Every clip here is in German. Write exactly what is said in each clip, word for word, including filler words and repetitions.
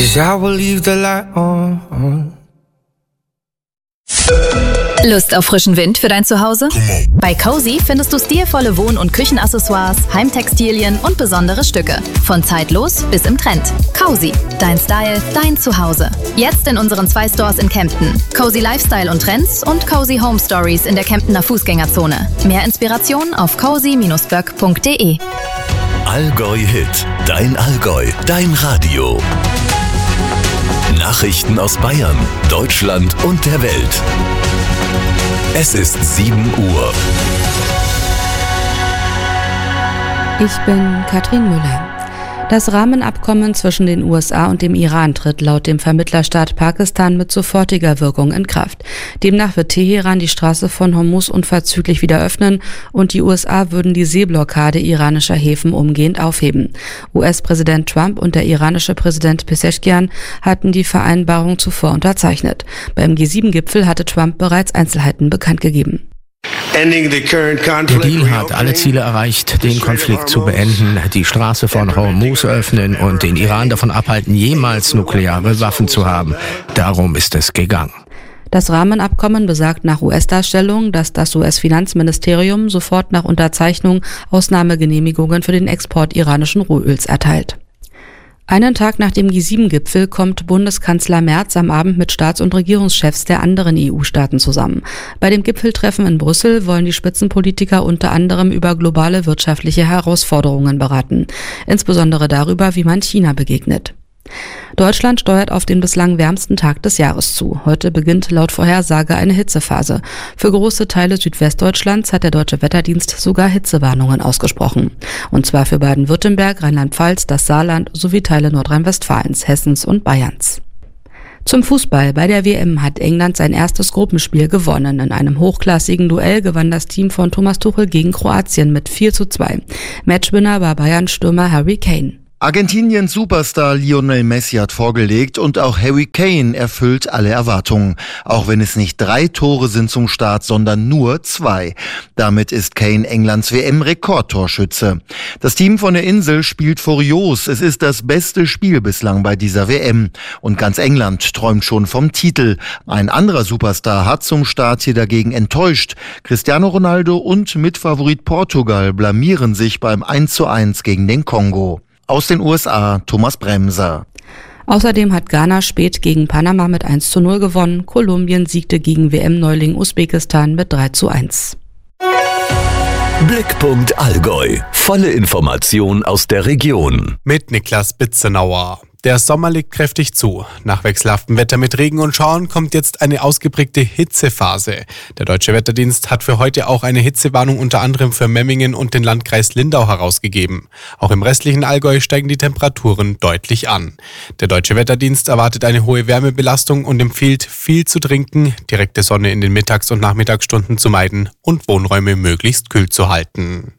'cause I will leave the light on. Lust auf frischen Wind für dein Zuhause? Bei Cozy findest du stilvolle Wohn- und Küchenaccessoires, Heimtextilien und besondere Stücke. Von zeitlos bis im Trend. Cozy, dein Style, dein Zuhause. Jetzt in unseren zwei Stores in Kempten. Cozy Lifestyle und Trends und Cozy Home Stories in der Kemptener Fußgängerzone. Mehr Inspiration auf cozy Bindestrich böck Punkt de. Allgäu Hit, dein Allgäu, dein Radio. Nachrichten aus Bayern, Deutschland und der Welt. Es ist sieben Uhr. Ich bin Katrin Müller. Das Rahmenabkommen zwischen den U S A und dem Iran tritt laut dem Vermittlerstaat Pakistan mit sofortiger Wirkung in Kraft. Demnach wird Teheran die Straße von Hormuz unverzüglich wieder öffnen und die U S A würden die Seeblockade iranischer Häfen umgehend aufheben. U S-Präsident Trump und der iranische Präsident Pezeshkian hatten die Vereinbarung zuvor unterzeichnet. Beim G sieben Gipfel hatte Trump bereits Einzelheiten bekannt gegeben. Der Deal hat alle Ziele erreicht, den Konflikt zu beenden, die Straße von Hormuz öffnen und den Iran davon abhalten, jemals nukleare Waffen zu haben. Darum ist es gegangen. Das Rahmenabkommen besagt nach U S-Darstellung, dass das U S-Finanzministerium sofort nach Unterzeichnung Ausnahmegenehmigungen für den Export iranischen Rohöls erteilt. Einen Tag nach dem G sieben Gipfel kommt Bundeskanzler Merz am Abend mit Staats- und Regierungschefs der anderen E U-Staaten zusammen. Bei dem Gipfeltreffen in Brüssel wollen die Spitzenpolitiker unter anderem über globale wirtschaftliche Herausforderungen beraten, insbesondere darüber, wie man China begegnet. Deutschland steuert auf den bislang wärmsten Tag des Jahres zu. Heute beginnt laut Vorhersage eine Hitzephase. Für große Teile Südwestdeutschlands hat der Deutsche Wetterdienst sogar Hitzewarnungen ausgesprochen. Und zwar für Baden-Württemberg, Rheinland-Pfalz, das Saarland sowie Teile Nordrhein-Westfalens, Hessens und Bayerns. Zum Fußball. Bei der W M hat England sein erstes Gruppenspiel gewonnen. In einem hochklassigen Duell gewann das Team von Thomas Tuchel gegen Kroatien mit vier zu zwei. Matchwinner war Bayern-Stürmer Harry Kane. Argentiniens Superstar Lionel Messi hat vorgelegt und auch Harry Kane erfüllt alle Erwartungen. Auch wenn es nicht drei Tore sind zum Start, sondern nur zwei. Damit ist Kane Englands W M-Rekordtorschütze. Das Team von der Insel spielt furios. Es ist das beste Spiel bislang bei dieser W M. Und ganz England träumt schon vom Titel. Ein anderer Superstar hat zum Start hier dagegen enttäuscht. Cristiano Ronaldo und Mitfavorit Portugal blamieren sich beim eins zu eins gegen den Kongo. Aus den U S A, Thomas Bremser. Außerdem hat Ghana spät gegen Panama mit eins zu null gewonnen. Kolumbien siegte gegen W M-Neuling Usbekistan mit drei zu eins. Blickpunkt Allgäu. Volle Information aus der Region. Mit Niklas Bitzenauer. Der Sommer legt kräftig zu. Nach wechselhaftem Wetter mit Regen und Schauern kommt jetzt eine ausgeprägte Hitzephase. Der Deutsche Wetterdienst hat für heute auch eine Hitzewarnung unter anderem für Memmingen und den Landkreis Lindau herausgegeben. Auch im restlichen Allgäu steigen die Temperaturen deutlich an. Der Deutsche Wetterdienst erwartet eine hohe Wärmebelastung und empfiehlt, viel zu trinken, direkte Sonne in den Mittags- und Nachmittagsstunden zu meiden und Wohnräume möglichst kühl zu halten.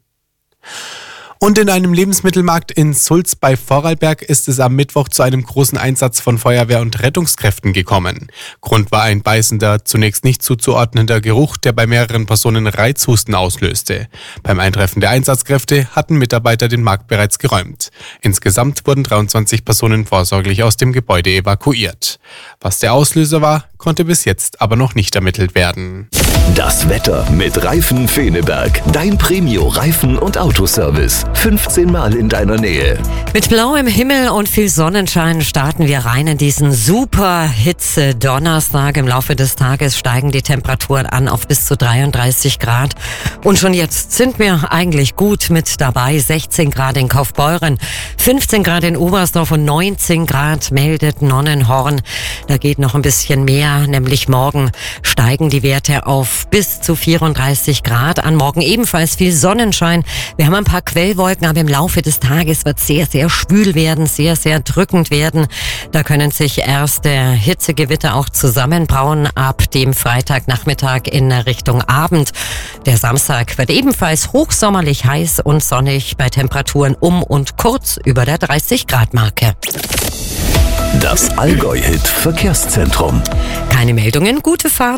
Und in einem Lebensmittelmarkt in Sulz bei Vorarlberg ist es am Mittwoch zu einem großen Einsatz von Feuerwehr und Rettungskräften gekommen. Grund war ein beißender, zunächst nicht zuzuordnender Geruch, der bei mehreren Personen Reizhusten auslöste. Beim Eintreffen der Einsatzkräfte hatten Mitarbeiter den Markt bereits geräumt. Insgesamt wurden dreiundzwanzig Personen vorsorglich aus dem Gebäude evakuiert. Was der Auslöser war, konnte bis jetzt aber noch nicht ermittelt werden. Das Wetter mit Reifen Feneberg. Dein Premio-Reifen- und Autoservice. fünfzehn Mal in deiner Nähe. Mit blauem Himmel und viel Sonnenschein starten wir rein in diesen super Hitze-Donnerstag. Im Laufe des Tages steigen die Temperaturen an auf bis zu dreiunddreißig Grad. Und schon jetzt sind wir eigentlich gut mit dabei. sechzehn Grad in Kaufbeuren, fünfzehn Grad in Oberstdorf und neunzehn Grad meldet Nonnenhorn. Da geht noch ein bisschen mehr, nämlich morgen steigen die Werte auf bis zu vierunddreißig Grad an. Morgen ebenfalls viel Sonnenschein. Wir haben ein paar Quellwolken, aber im Laufe des Tages wird sehr, sehr schwül werden, sehr, sehr drückend werden. Da können sich erste Hitzegewitter auch zusammenbrauen ab dem Freitagnachmittag in Richtung Abend. Der Samstag wird ebenfalls hochsommerlich heiß und sonnig bei Temperaturen um und kurz über der dreißig Grad Marke. Das Allgäu-Hit Verkehrszentrum. Keine Meldungen, gute Fahrt.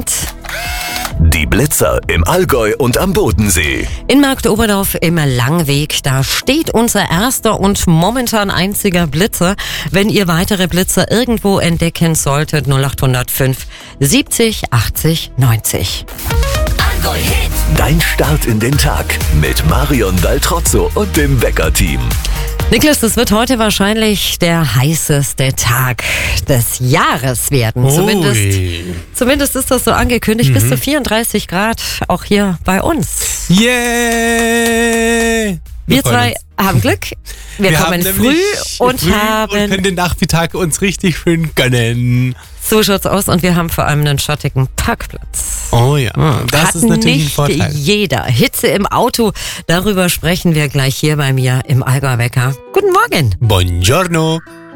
Die Blitzer im Allgäu und am Bodensee. In Marktoberdorf im Langweg, da steht unser erster und momentan einziger Blitzer. Wenn ihr weitere Blitzer irgendwo entdecken solltet, null acht null fünf siebzig achtzig neunzig. Allgäu Hit. Dein Start in den Tag mit Marion Daltrozzo und dem Wecker-Team. Niklas, das wird heute wahrscheinlich der heißeste Tag des Jahres werden. Ui. Zumindest, zumindest ist das so angekündigt. Mhm. Bis zu vierunddreißig Grad, auch hier bei uns. Yeah! Wir zwei uns. haben Glück. Wir, Wir kommen früh und früh haben und können den Nachmittag uns richtig schön gönnen. So schaut's aus und wir haben vor allem einen schattigen Parkplatz. Oh ja, das Hat ist natürlich nicht ein Vorteil. Jeder. Hitze im Auto, darüber sprechen wir gleich hier bei mir im Allgäu Wecker. Guten Morgen. Buongiorno.